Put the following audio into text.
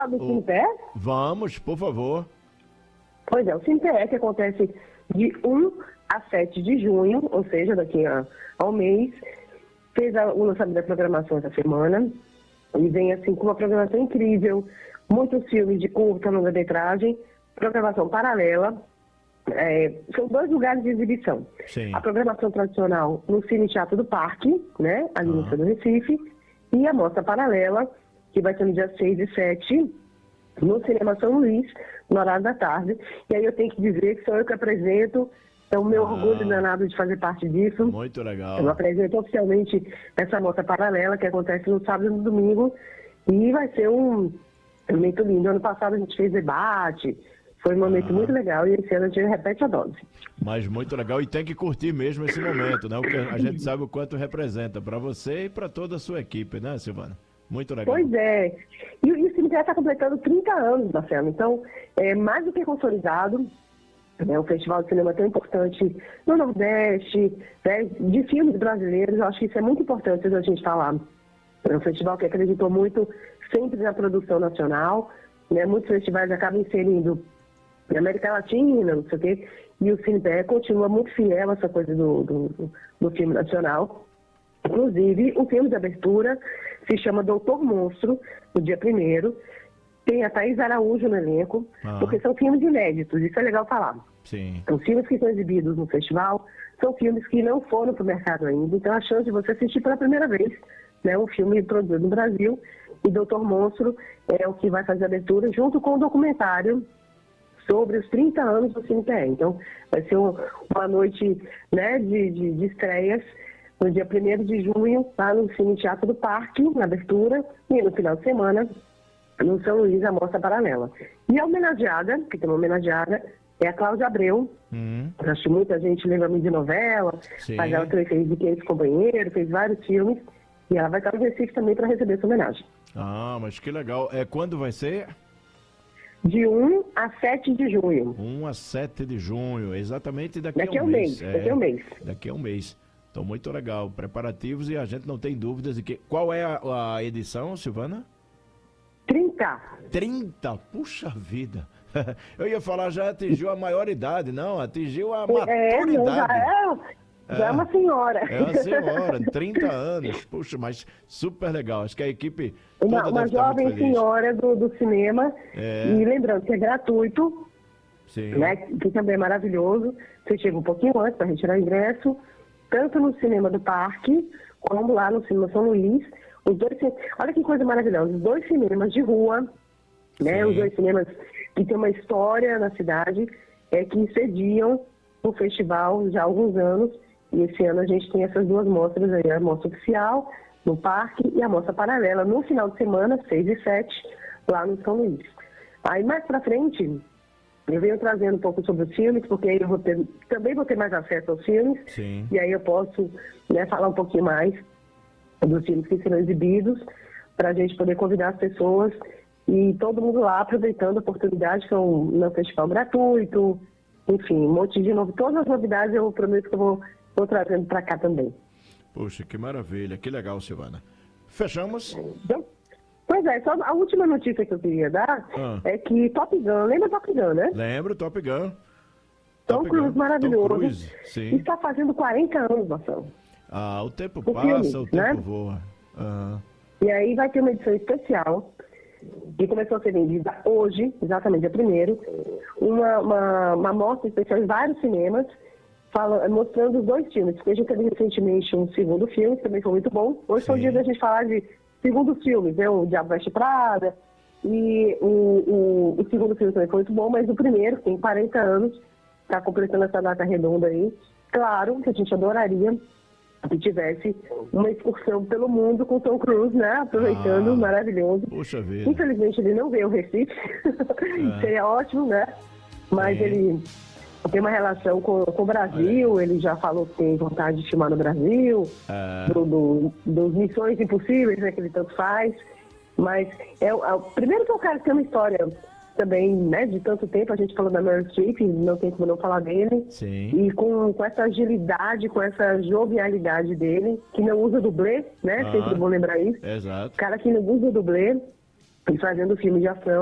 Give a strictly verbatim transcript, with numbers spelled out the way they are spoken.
do o... Cinepé? Vamos, por favor. Pois é, o Cinepé que acontece de um a sete de junho, ou seja, daqui a, a um mês, fez a, o lançamento da programação essa semana e vem assim com uma programação incrível, muitos filmes de curta, longa-metragem, programação paralela. É, são dois lugares de exibição. Sim. A programação tradicional no Cine Teatro do Parque, né, ali no Ah. centro do Recife, e a mostra paralela, que vai ser no dia seis e sete, no Cinema São Luís, no horário da tarde. E aí eu tenho que dizer que sou eu que apresento, é o meu Ah. orgulho danado de fazer parte disso. Muito legal. Eu apresento oficialmente essa mostra paralela, que acontece no sábado e no domingo, e vai ser um momento lindo. Ano passado a gente fez debate, foi um momento Ah. muito legal, e esse ano a gente repete a dose. Mas muito legal, e tem que curtir mesmo esse momento, né? Porque a gente sabe o quanto representa para você e para toda a sua equipe, né, Silvana? Muito legal. Pois é. E, e o Cine está completando trinta anos, Marcelo. Então, é mais do que consolidado. Né, o Festival de Cinema tão importante no Nordeste, né, de filmes brasileiros. Eu acho que isso é muito importante a gente falar. É um festival que acreditou muito sempre na produção nacional. Né, muitos festivais acabam inserindo na América Latina, não sei o quê. E o Cinepé continua muito fiel a essa coisa do, do, do filme nacional. Inclusive, o filme de abertura se chama Doutor Monstro, no dia primeiro. Tem a Thaís Araújo no elenco, Ah. porque são filmes inéditos, isso é legal falar. Sim. Os filmes que são exibidos no festival são filmes que não foram para o mercado ainda, então a chance de você assistir pela primeira vez, né, um filme produzido no Brasil. E Doutor Monstro é o que vai fazer a abertura junto com o documentário sobre os trinta anos do Cinepé. Então, vai ser um, uma noite, né, de, de, de estreias no dia primeiro de junho, lá no Cine Teatro do Parque, na abertura, e no final de semana, no São Luís, a mostra paralela. E a homenageada, que tem uma homenageada, é a Cláudia Abreu. Hum. Acho que muita gente lembra muito de novela, Sim. mas ela também fez De Quem Companheiro, fez vários filmes, e ela vai estar no Recife também para receber essa homenagem. Ah, mas que legal. É, quando vai ser? De um a sete de junho. um a sete de junho, exatamente daqui, Daqui a a um um mês. mês, daqui a um mês. Daqui a um mês. Então, muito legal. Preparativos e a gente não tem dúvidas de que... Qual é a, a edição, Silvana? trinta. trinta? Puxa vida. Eu ia falar, já atingiu a maioridade. Não, atingiu a É, não, já maturidade. é, já é uma senhora. É uma senhora, trinta anos. Puxa, mas super legal. Acho que a equipe toda Uma, uma deve estar jovem muito feliz. senhora do, do cinema. É. E lembrando que é gratuito, Sim. né, que também é maravilhoso. Você chega um pouquinho antes para retirar o ingresso, tanto no cinema do Parque, como lá no Cinema São Luís. Os dois, olha que coisa maravilhosa, os dois cinemas de rua, né, Sim. os dois cinemas que têm uma história na cidade, é, que sediam o festival já há alguns anos. E esse ano a gente tem essas duas mostras aí, a mostra oficial no Parque e a mostra paralela no final de semana, seis e sete, lá no São Luís. Aí mais pra frente, eu venho trazendo um pouco sobre os filmes, porque aí eu vou ter, também vou ter mais acesso aos filmes. Sim. E aí eu posso, né, falar um pouquinho mais dos filmes que serão exibidos, para a gente poder convidar as pessoas e todo mundo lá aproveitando a oportunidade, que é um, um festival gratuito, enfim, um monte de novo. Todas as novidades eu prometo que eu vou, vou trazendo para cá também. Poxa, que maravilha, que legal, Silvana. Fechamos? Então, pois é, só a última notícia que eu queria dar Ah. é que Top Gun, lembra Top Gun, né? Lembro, Top Gun. Tom Top Cruise Gun. maravilhoso. Tom Cruise, sim. Está fazendo quarenta anos, Marcelo. Ah, o tempo O passa, filme, o tempo né? voa. Ah, E aí vai ter uma edição especial, que começou a ser vendida hoje, exatamente dia primeiro, uma, uma, uma mostra especial em vários cinemas, fala, mostrando os dois filmes, porque a gente teve recentemente um segundo filme, que também foi muito bom. Hoje foi o Sim. dia da gente falar de segundos filmes, né? O Diabo Veste Prada, e o, o, o segundo filme também foi muito bom, mas o primeiro, que tem quarenta anos, está completando essa data redonda aí. Claro que a gente adoraria que tivesse uma excursão pelo mundo com Tom Cruise, né? Aproveitando, Ah, maravilhoso. puxa vida. Infelizmente ele não veio ao Recife, seria ótimo, né? Mas Sim. ele tem uma relação com, com o Brasil, ele já falou que tem vontade de filmar no Brasil, Ah. do, do, dos Missões Impossíveis, né, que ele tanto faz. Mas é, o- é o primeiro que é o cara que tem uma história também, né, de tanto tempo. A gente falou da Meryl Streep, não tem como não falar dele. Sim. E com, com essa agilidade, com essa jovialidade dele, que não usa dublê, né? Ah. Sempre bom lembrar isso. Exato. Cara que não usa dublê, e fazendo filme de ação.